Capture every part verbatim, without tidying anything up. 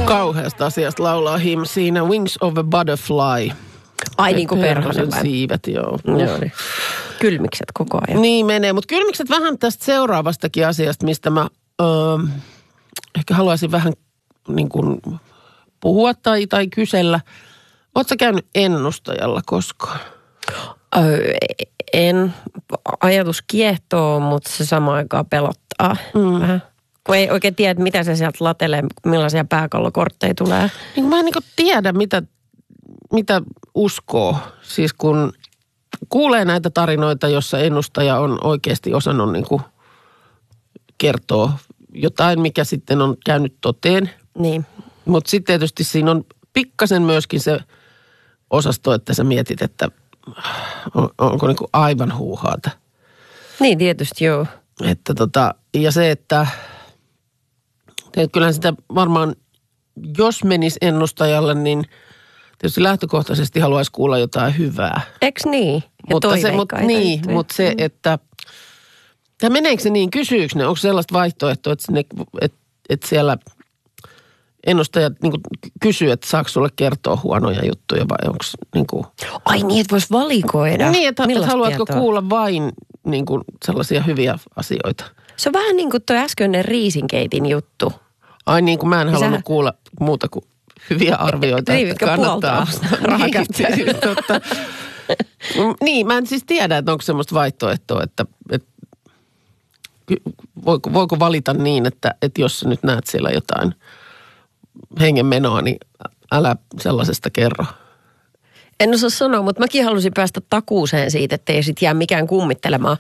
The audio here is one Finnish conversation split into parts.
Kauheasta asiasta laulaa him siinä Wings of a Butterfly. Ai niin kuin perhosen siivet, joo. Joo niin. Kylmikset koko ajan. Niin menee, mutta kylmikset vähän tästä seuraavastakin asiasta, mistä mä öö, ehkä haluaisin vähän niin kuin puhua tai, tai kysellä. Ootko sä käynyt ennustajalla koskaan? Öö, en. Ajatus kiehtoo, mutta se samaan aikaan pelottaa mm. vähän. Kun ei oikein tiedä, mitä se sieltä latelee, millaisia pääkallokortteja tulee. Niin mä en niin kuin tiedä, mitä, mitä uskoo. Siis kun kuulee näitä tarinoita, jossa ennustaja on oikeasti osannut niin kuin kertoa jotain, mikä sitten on käynyt toteen. Niin. Mutta sitten tietysti siinä on pikkasen myöskin se osasto, että sä mietit, että on, onko niin kuin aivan huuhaata. Niin tietysti, joo. Että tota, ja se, että kyllähän sitä varmaan, jos menisi ennustajalle, niin tietysti lähtökohtaisesti haluaisi kuulla jotain hyvää. Eks niin? Ja mutta se, mut, niin, mutta se, että ja meneekö se niin, kysyykö ne, onko sellaista vaihtoehtoa, että, sinne, että, että siellä ennustajat niin kuin kysyy, että saako sulle kertoa huonoja juttuja vai onko niin kuin... Ai niin, että voisi valikoida. Niin, että, että haluatko tietoa? Kuulla vain niin kuin sellaisia hyviä asioita. Se on vähän niin kuin tuo äskeinen riisinkeitin juttu. Ai niin kuin mä en ja halunnut sä... kuulla muuta kuin hyviä arvioita. Niin, että kannattaa rahakäyttäjä. Niin, mä en siis tiedä, että onko semmoista vaihtoehtoa, että, että voiko, voiko valita niin, että, että jos sä nyt näet siellä jotain hengenmenoa, niin älä sellaisesta kerro. En osaa sanoa, mutta mäkin halusin päästä takuuseen siitä, että ei sit jää mikään kummittelemaan.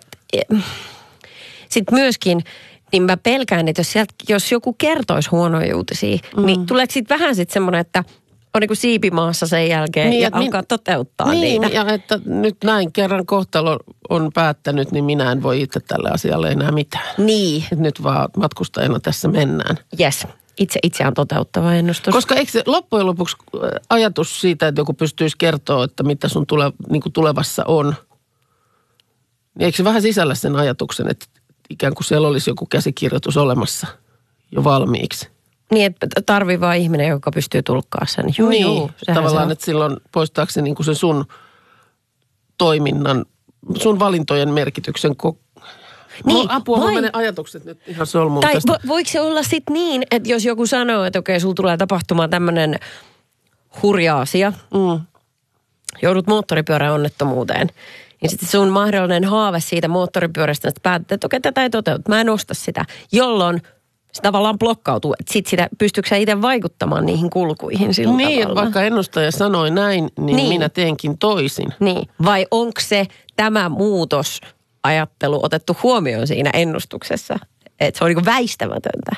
Sitten myöskin, niin mä pelkään, että jos, sieltä, jos joku kertoisi huonoja uutisia, mm. niin tuleeko sitten vähän sitten semmoinen, että on niin kuin siipimaassa sen jälkeen niin, ja alkaa min... toteuttaa niin, niitä. Ja että nyt näin kerran kohtalo on päättänyt, niin minä en voi itse tälle asialle enää mitään. Niin. Et nyt vaan matkustajana tässä mennään. Jes. Itse itseään toteuttava ennustus. Koska eikö se loppujen lopuksi ajatus siitä, että joku pystyisi kertoa, että mitä sun tule, niin kuin tulevassa on, niin eikö se vähän sisällä sen ajatuksen, että ikään kuin siellä olisi joku käsikirjoitus olemassa jo valmiiksi? Niin, että tarvii vaan ihminen, joka pystyy tulkkaamaan sen. Juu, niin, juu, tavallaan, että silloin poistaako se niin kuin sen sun toiminnan, sun valintojen merkityksen koko. Niin, apua, vai... menen ajatukset nyt ihan solmuun tai tästä. Vo, voiko se olla sitten niin, että jos joku sanoo, että okei, sulla tulee tapahtumaan tämmöinen hurja asia, mm. joudut moottoripyörän onnettomuuteen, niin sitten sun mahdollinen haave siitä moottoripyörästä, että päätät, että okei, tätä ei toteutu, mä en osta sitä, jolloin se tavallaan blokkautuu. Että sit sitä, pystyykö sä itse vaikuttamaan niihin kulkuihin sillä niin, tavalla? Että vaikka ennustaja sanoi näin, niin, niin minä teenkin toisin. Niin, vai onko se tämä muutos ajattelu otettu huomioon siinä ennustuksessa? Että se on niin väistämätöntä.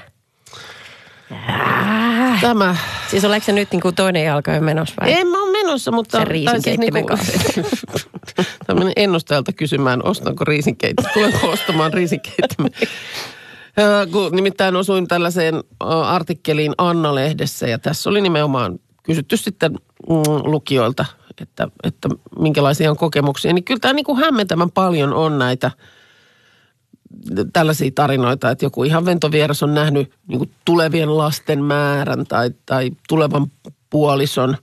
Tämä. Siis oliko se nyt niin kuin toinen jalka jo menossa vai? En mä ole menossa, mutta... Se riisinkeittimen kanssa. Tämmöinen ennustajalta kysymään, ostanko riisinkeittimen, tulenko ostamaan riisinkeittimen. Kun nimittäin osuin tällaiseen artikkeliin Anna-lehdessä ja tässä oli nimenomaan kysytty sitten lukijoilta, että, että minkälaisia on kokemuksia. Niin kyllä tämä niin kuin hämmentävän paljon on näitä tällaisia tarinoita, että joku ihan ventovieras on nähnyt niin kuin tulevien lasten määrän tai, tai tulevan puolison.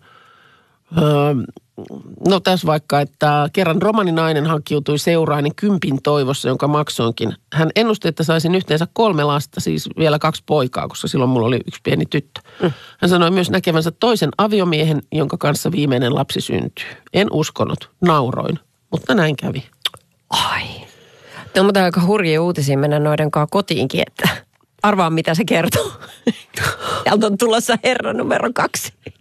No tässä vaikka, että kerran romaninainen hankkiutui seuraani kympin toivossa, jonka maksoinkin. Hän ennusti, että saisin yhteensä kolme lasta, siis vielä kaksi poikaa, koska silloin mulla oli yksi pieni tyttö. Mm. Hän sanoi myös näkevänsä toisen aviomiehen, jonka kanssa viimeinen lapsi syntyy. En uskonut, nauroin, mutta näin kävi. Ai. Tämä on mutta aika hurjia uutisia mennä noiden kanssa kotiinkin, että arvaa mitä se kertoo. Täältä on tulossa herra numero kaksi.